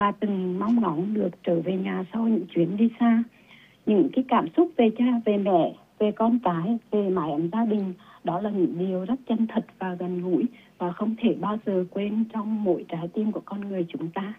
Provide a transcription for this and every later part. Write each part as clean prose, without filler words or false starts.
và từng mong ngóng được trở về nhà sau những chuyến đi xa. Những cái cảm xúc về cha, về mẹ, về con cái, về mái ấm gia đình, đó là những điều rất chân thật và gần gũi và không thể bao giờ quên trong mỗi trái tim của con người chúng ta.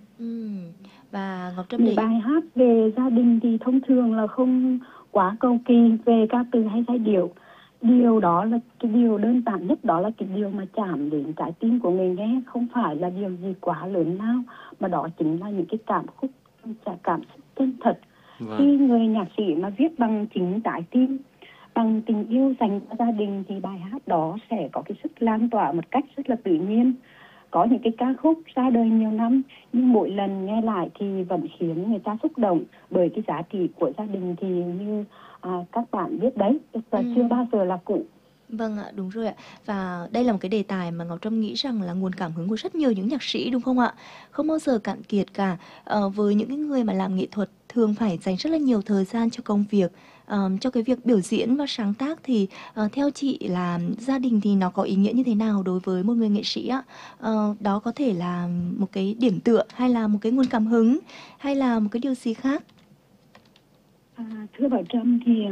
Và Ngọc Trâm Những để bài hát về gia đình thì thông thường là không quá cầu kỳ về ca từ hay giai điệu. Điều đó là cái điều đơn giản nhất, đó là cái điều mà chạm đến trái tim của người nghe, không phải là điều gì quá lớn lao, mà đó chính là những cái cảm xúc chân thật. Khi Vâng. người nhạc sĩ mà viết bằng chính trái tim, bằng tình yêu dành cho gia đình, thì bài hát đó sẽ có cái sức lan tỏa một cách rất là tự nhiên. Có những cái ca khúc ra đời nhiều năm nhưng mỗi lần nghe lại thì vẫn khiến người ta xúc động, bởi cái giá trị của gia đình thì như các bạn biết đấy, chưa bao giờ là cũ. Vâng ạ, đúng rồi ạ. Và đây là một cái đề tài mà Ngọc Trâm nghĩ rằng là nguồn cảm hứng của rất nhiều những nhạc sĩ đúng không ạ? Không bao giờ cạn kiệt cả. Với những cái người mà làm nghệ thuật thường phải dành rất là nhiều thời gian cho công việc, cho cái việc biểu diễn và sáng tác thì theo chị là gia đình thì nó có ý nghĩa như thế nào đối với một người nghệ sĩ ạ? Đó có thể là một cái điểm tựa hay là một cái nguồn cảm hứng hay là một cái điều gì khác? Thưa bà Trâm, thì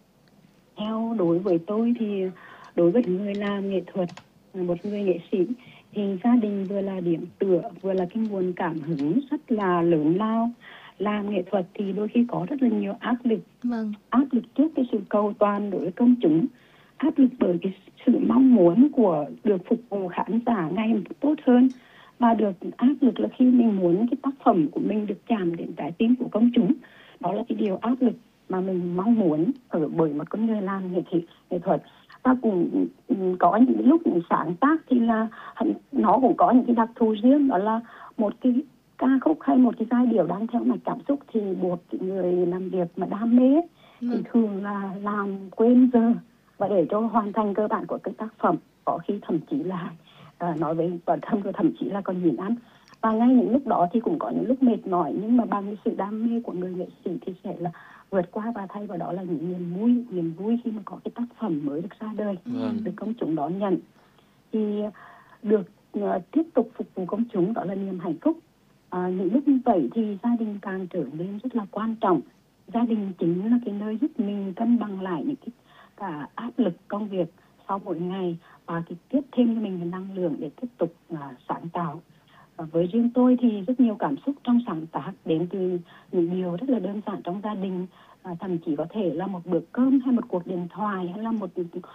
theo đối với tôi thì đối với người làm nghệ thuật, một người nghệ sĩ, thì gia đình vừa là điểm tựa, vừa là cái nguồn cảm hứng rất là lớn lao. Làm nghệ thuật thì đôi khi có rất là nhiều áp lực. Vâng. Áp lực trước cái sự cầu toàn đối với công chúng, áp lực bởi cái sự mong muốn của được phục vụ khán giả ngày một tốt hơn, và được áp lực là khi mình muốn cái tác phẩm của mình được chạm đến trái tim của công chúng. Đó là cái điều áp lực mà mình mong muốn ở bởi một con người làm nghệ thuật. Và cũng có những lúc những sáng tác thì là nó cũng có những cái đặc thù riêng, đó là một cái ca khúc hay một cái giai điệu đang theo mạch cảm xúc thì buộc người làm việc mà đam mê thì thường là làm quên giờ và để cho hoàn thành cơ bản của cái tác phẩm, có khi thậm chí là nói với bản thân tôi thậm chí là còn nhịn ăn. Và ngay những lúc đó thì cũng có những lúc mệt mỏi, nhưng mà bằng cái sự đam mê của người nghệ sĩ thì sẽ là vượt qua và thay vào đó là những niềm vui khi mà có cái tác phẩm mới được ra đời, được công chúng đón nhận, thì được tiếp tục phục vụ công chúng, đó là niềm hạnh phúc. Những lúc như vậy thì gia đình càng trở nên rất là quan trọng. Gia đình chính là cái nơi giúp mình cân bằng lại những cái cả áp lực công việc sau mỗi ngày, và thì tiếp thêm cho mình cái năng lượng để tiếp tục sáng tạo. Với riêng tôi thì rất nhiều cảm xúc trong sáng tác đến từ những điều rất là đơn giản trong gia đình, thậm chí có thể là một bữa cơm hay một cuộc điện thoại hay là một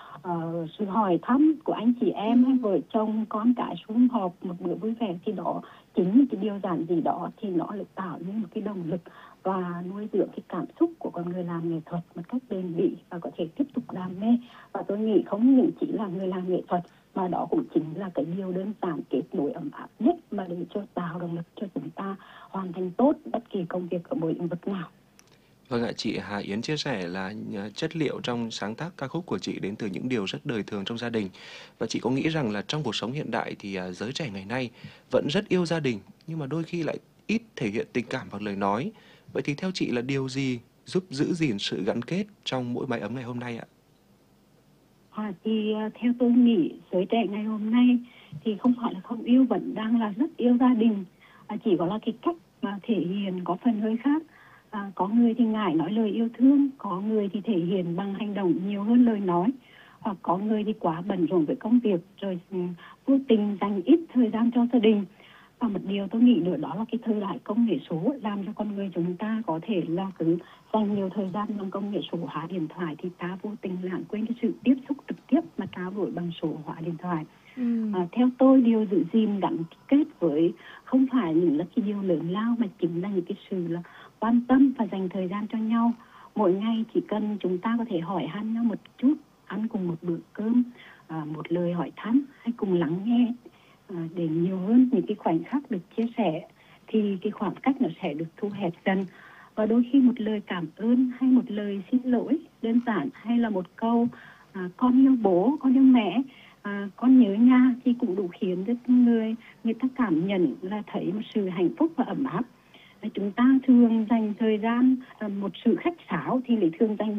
sự hỏi thăm của anh chị em hay vợ chồng con cái sum họp một bữa vui vẻ, thì đó chính những cái điều giản dị đó thì nó lại tạo nên một cái động lực và nuôi dưỡng cái cảm xúc của con người làm nghệ thuật một cách bền bỉ và có thể tiếp tục đam mê. Và tôi nghĩ không những chỉ là người làm nghệ thuật mà đó cũng chính là cái điều đơn giản kết nối ấm áp nhất mà để cho tạo động lực cho chúng ta hoàn thành tốt bất kỳ công việc ở mỗi lĩnh vực nào. Vâng ạ, chị Hà Yến chia sẻ là chất liệu trong sáng tác ca khúc của chị đến từ những điều rất đời thường trong gia đình. Và chị có nghĩ rằng là trong cuộc sống hiện đại thì giới trẻ ngày nay vẫn rất yêu gia đình, nhưng mà đôi khi lại ít thể hiện tình cảm bằng lời nói. Vậy thì theo chị là điều gì giúp giữ gìn sự gắn kết trong mỗi mái ấm ngày hôm nay ạ? Thì theo tôi nghĩ giới trẻ ngày hôm nay thì không phải là không yêu, vẫn đang là rất yêu gia đình. Chỉ có là cái cách mà thể hiện có phần hơi khác. Có người thì ngại nói lời yêu thương, có người thì thể hiện bằng hành động nhiều hơn lời nói, hoặc có người thì quá bận rộn với công việc rồi vô tình dành ít thời gian cho gia đình. Và một điều tôi nghĩ nữa đó là cái thời đại công nghệ số làm cho con người chúng ta có thể là cứ dành nhiều thời gian bằng công nghệ số hóa điện thoại, thì ta vô tình lãng quên cái sự tiếp xúc trực tiếp mà trao đổi bằng số hóa điện thoại. Theo tôi, điều giữ gìn gắn kết với không phải những là cái điều lớn lao, mà chính là những cái sự là quan tâm và dành thời gian cho nhau. Mỗi ngày chỉ cần chúng ta có thể hỏi han nhau một chút, ăn cùng một bữa cơm, một lời hỏi thăm hay cùng lắng nghe, để nhiều hơn những cái khoảnh khắc được chia sẻ, thì cái khoảng cách nó sẽ được thu hẹp dần. Và đôi khi một lời cảm ơn hay một lời xin lỗi đơn giản, hay là một câu con yêu bố, con yêu mẹ, con nhớ nhà, thì cũng đủ khiến cho người ta cảm nhận là thấy một sự hạnh phúc và ấm áp. Chúng ta thường dành thời gian một sự khách sáo thì lại thường dành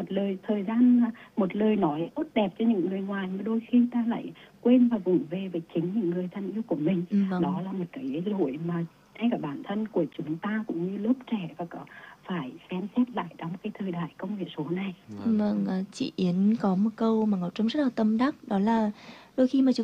một lời nói tốt đẹp cho những người ngoài, mà đôi khi ta lại quên và vụng về với chính những người thân yêu của mình. Đó là một cái lỗi mà ngay cả bản thân của chúng ta cũng như lớp trẻ và có phải xem xét lại trong cái thời đại công nghệ số này. Vâng, chị Yến có một câu mà Ngọc Trâm rất là tâm đắc, đó là đôi khi mà chúng